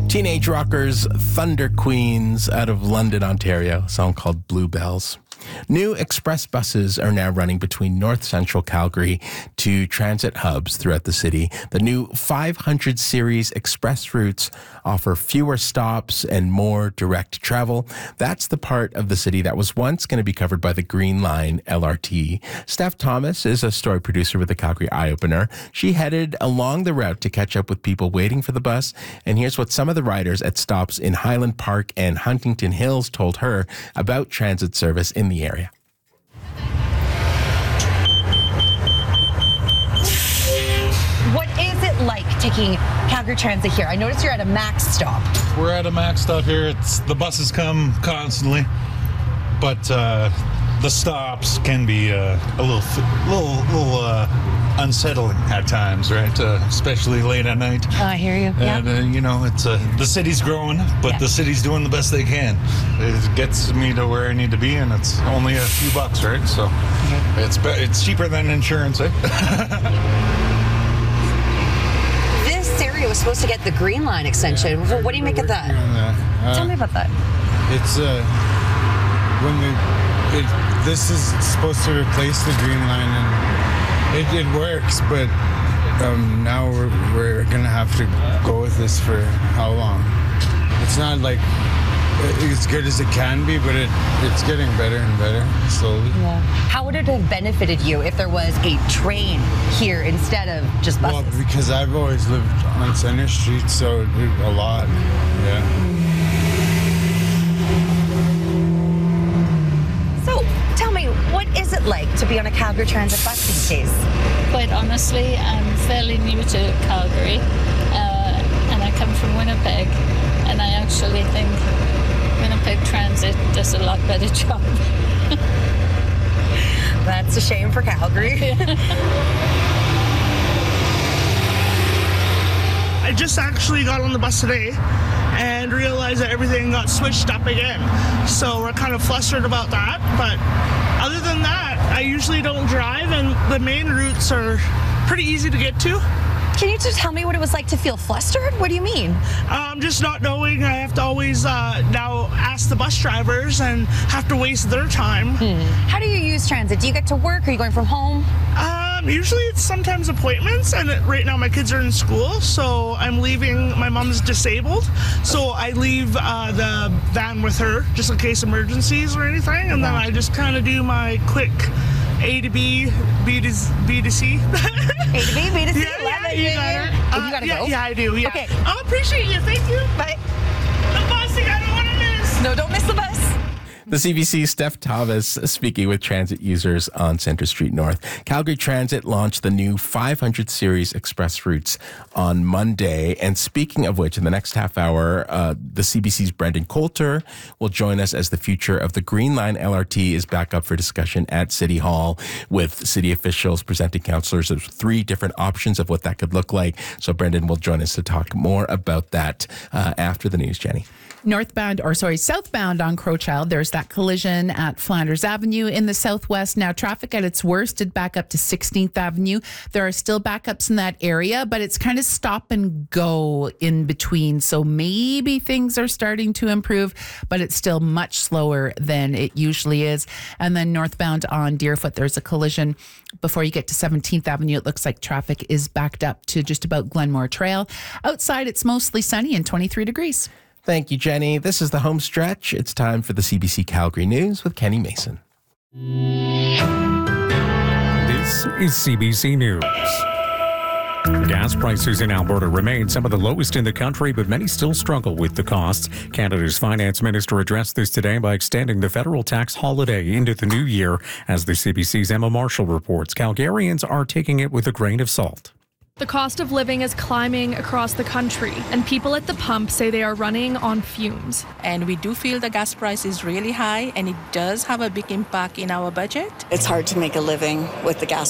Teenage rockers Thunder Queens out of London, Ontario, a song called Bluebells. New express buses are now running between north central Calgary to transit hubs throughout the city. The new 500 series express routes offer fewer stops and more direct travel. That's the part of the city that was once going to be covered by the Green Line LRT. Steph Thomas is a story producer with the Calgary Eye Opener. She headed along the route to catch up with people waiting for the bus. And here's what some of the riders at stops in Highland Park and Huntington Hills told her about transit service in the area. What is it like taking Calgary Transit here? I noticed you're at a Max stop. We're at a Max stop here. The buses come constantly, but the stops can be a little unsettling at times, right? Especially late at night. Oh, I hear you. And it's the city's growing, but the city's doing the best they can. It gets me to where I need to be, and it's only a few bucks, right? So it's cheaper than insurance, eh? This area was supposed to get the Green Line extension. What do you make of that? Tell me about that. It's this is supposed to replace the Green Line, and it works, but now we're gonna have to go with this for how long? It's not like as good as it can be, but it's getting better and better slowly. Yeah. How would it have benefited you if there was a train here instead of just buses? Well, because I've always lived on Center Street, so a lot. Yeah. What is it like to be on a Calgary Transit bus these days? Quite honestly, I'm fairly new to Calgary, and I come from Winnipeg, and I actually think Winnipeg Transit does a lot better job. That's a shame for Calgary. I just actually got on the bus today and realized that everything got switched up again. So we're kind of flustered about that, but other than that, I usually don't drive, and the main routes are pretty easy to get to. Can you just tell me what it was like to feel flustered? What do you mean? Just not knowing. I have to always now ask the bus drivers and have to waste their time. How do you use transit? Do you get to work? Are you going from home? Usually it's sometimes appointments, and right now my kids are in school, so I'm leaving. My mom's disabled, so I leave the van with her just in case emergencies or anything, and then I just kind of do my quick A to B, B to C. A to B, B to C. Yeah, you got it. You gotta go? Yeah, I do. Yeah. Okay. I appreciate you. Thank you. Bye. The busing, I don't want to miss. No, don't miss the bus. The CBC Steph Thomas speaking with transit users on Centre Street North. Calgary Transit launched the new 500 series express routes on Monday. And speaking of which, in the next half hour, the CBC's Brendan Coulter will join us as the future of the Green Line LRT is back up for discussion at City Hall, with city officials presenting councillors of 3 different options of what that could look like. So Brendan will join us to talk more about that after the news, Jenny. Southbound on Crowchild, there's that collision at Flanders Avenue in the southwest. Now, traffic at its worst did back up to 16th Avenue. There are still backups in that area, but it's kind of stop and go in between. So maybe things are starting to improve, but it's still much slower than it usually is. And then northbound on Deerfoot, there's a collision before you get to 17th Avenue. It looks like traffic is backed up to just about Glenmore Trail. Outside, it's mostly sunny and 23 degrees. Thank you, Jenny. This is the home stretch. It's time for the CBC Calgary News with Kenny Mason. This is CBC News. Gas prices in Alberta remain some of the lowest in the country, but many still struggle with the costs. Canada's finance minister addressed this today by extending the federal tax holiday into the new year. As the CBC's Emma Marshall reports, Calgarians are taking it with a grain of salt. The cost of living is climbing across the country, and people at the pump say they are running on fumes. And we do feel the gas price is really high, and it does have a big impact in our budget. It's hard to make a living with the gas